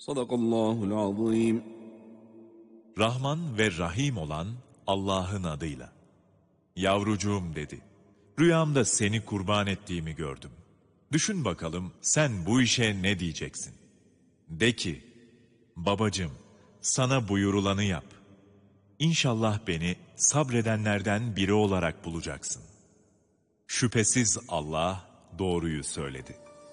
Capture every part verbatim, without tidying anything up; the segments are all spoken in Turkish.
Sadakallahul azim. Rahman ve Rahim olan Allah'ın adıyla. Yavrucuğum dedi, rüyamda seni kurban ettiğimi gördüm. Düşün bakalım sen bu işe ne diyeceksin? De ki, babacığım sana buyurulanı yap. İnşallah beni sabredenlerden biri olarak bulacaksın. Şüphesiz Allah doğruyu söyledi.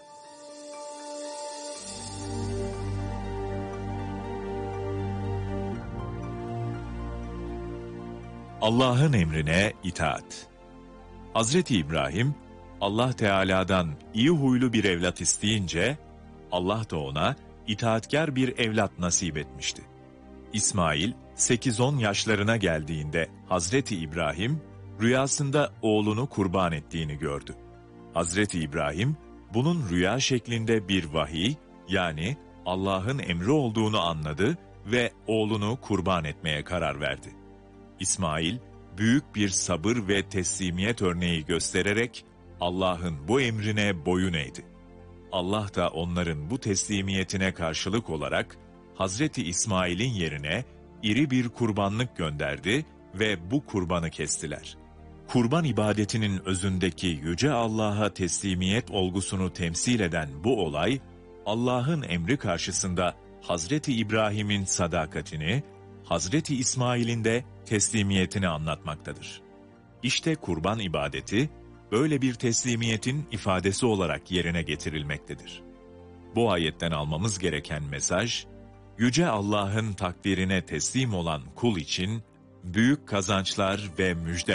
Allah'ın emrine itaat. Hazreti İbrahim, Allah Teala'dan iyi huylu bir evlat isteyince, Allah da ona itaatkar bir evlat nasip etmişti. İsmail, sekiz on yaşlarına geldiğinde Hazreti İbrahim, rüyasında oğlunu kurban ettiğini gördü. Hazreti İbrahim, bunun rüya şeklinde bir vahiy, yani Allah'ın emri olduğunu anladı ve oğlunu kurban etmeye karar verdi. İsmail, büyük bir sabır ve teslimiyet örneği göstererek Allah'ın bu emrine boyun eğdi. Allah da onların bu teslimiyetine karşılık olarak Hazreti İsmail'in yerine iri bir kurbanlık gönderdi ve bu kurbanı kestiler. Kurban ibadetinin özündeki Yüce Allah'a teslimiyet olgusunu temsil eden bu olay, Allah'ın emri karşısında Hazreti İbrahim'in sadakatini, Hazreti İsmail'in de teslimiyetini anlatmaktadır. İşte kurban ibadeti, böyle bir teslimiyetin ifadesi olarak yerine getirilmektedir. Bu ayetten almamız gereken mesaj, Yüce Allah'ın takdirine teslim olan kul için büyük kazançlar ve müjdeler